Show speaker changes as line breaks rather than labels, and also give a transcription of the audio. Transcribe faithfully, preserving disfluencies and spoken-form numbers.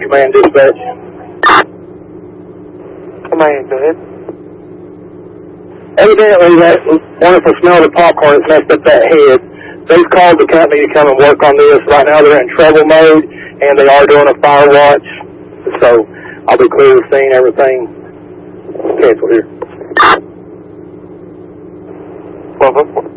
Command Dispatch.
Command, go ahead.
Evidently, that wonderful smell of popcorn has messed up that head. They've called the company to come and work on this. Right now they're in trouble mode, and they are doing a fire watch. So I'll be clear with seeing everything. Cancel here.
twelve oh four.